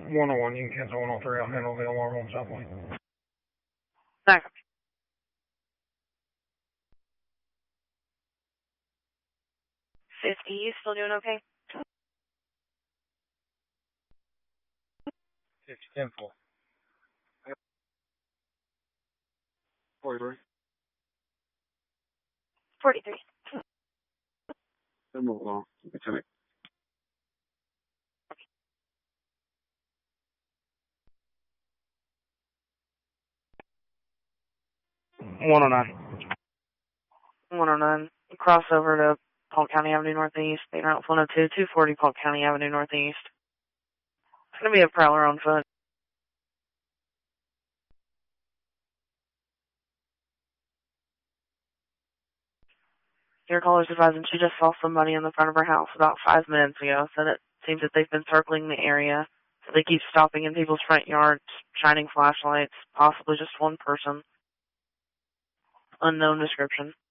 101, you can cancel 103. I'll handle the alarm on Southway. Back. 50, you still doing okay? 50, 10 full. 43. 43. Then move along. It's in it. One oh nine. Cross over to Polk County Avenue Northeast, main route 102, 240 Polk County Avenue Northeast. It's going to be a prowler on foot. Your caller's advising she just saw somebody in the front of her house about 5 minutes ago. Said it seems that they've been circling the area. So they keep stopping in people's front yards, shining flashlights, possibly just one person. Unknown description.